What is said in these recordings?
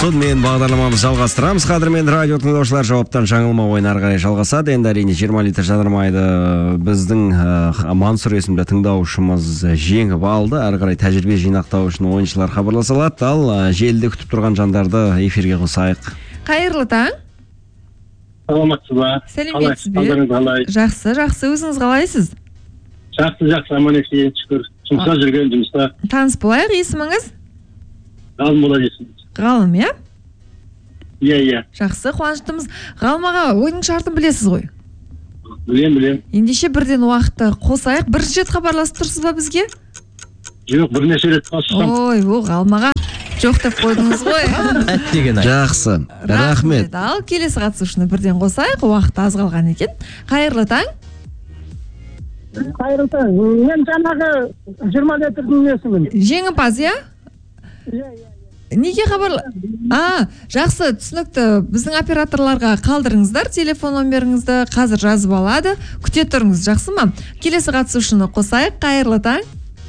Сонымен бағдарламамыз жалғастырамыз. Қадірмен радио тыңдаушылар, жауаптан жаңылма ойын ары қарай жалғасады. Енді әрине 20 литр жанармайды біздің Мансұр есімді тыңдаушымыз жеңіп алды. Ары қарай тәжірибе жинақтау үшін ойыншылар хабарласа алады. Ал желіде күтіп тұрған жандарды эфирге қосайық. Қайырлы таң. Саламатсыз ба? Сәлеметсіз бе? Жақсы. Өзіңіз қалайсыз? Жақсы, аман есен, шүкір. Жұмыста жүрген жұмыста. Таныс болайық, есіміңіз? Ғалым бола есіміз. Ғалым, иә? Иә. Жақсы, қуаныштымыз. Ғалымаға ойын шартын білесіз ғой? Білем. Ендеше бірден уақытты қосайық. Бірінші рет хабарласып тұрсыз ба бізге? Жоқ, бірнеше рет қосқам. Ой, Ғалымаға жоқ деп қойдыңыз ғой. Жақсы, рахмет. Ал келесі қатысушыны бірден қосайық. Уақыт аз қалған екен. Қайырлы таң. Қайырлы таң. Мен жаңағы 20 литрдің несімін. Жеңімпаз, иә? Иә. Неге жақсы, түсінікті. Біздің операторларға қалдырыңыздар телефон номеріңізді, қазір жазып алады. Күте тұрыңыз, жақсы ма? Келесі қатысушыны қосайық. Қайырлы таң.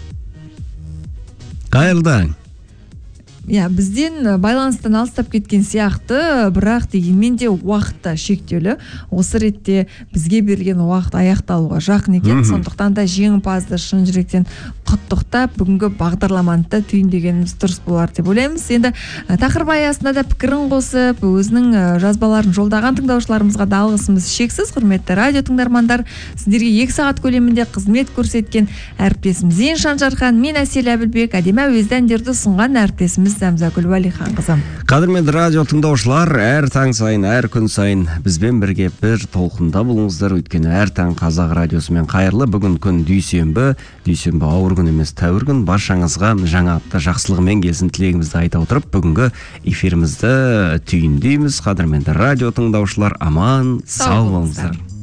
Қайырлы таң. Иә, бізден байланыстан алыстап кеткен сияқты, бірақ дегенмен де уақытта шектеулі. Осы ретте бізге берілген уақыт аяқталуға жақын екен. Сондықтан да жеңімпазды шын жүректен құттықтап, бүгінгі бағдарламаны да түйіндегеніміз дұрыс болар деп ойлаймыз. Енді тақырып аясында да пікірін қосып, өзінің жазбаларын жолдаған тыңдаушыларымызға да алғысымыз шексіз. Құрметті радио тыңдармандар, сіздерге 2 сағат көлемінде қызмет көрсеткен әріптесіміз Зейін Жархан, мен Әсел Әбілбек, әдемі әуезді әндерді ұсынған әріптесіміз Зәмзагүл Уәлиханқызы. Қадірменді радио тыңдаушылар, әр таң сайын, әр күн сайын бізбен бірге бір толқында болыңыздар. Өйткені әр таң қазақ радиосымен қайырлы. Бүгін күн дүйсенбі ауыр күн емес, тәуір күн. Баршаңызға жаңа апта жақсылығымен келсін тілегімізді айта отырып, бүгінгі эфирімізді түйіндейміз. Қадірменді радио тыңдаушылар, аман сау болыңыздар.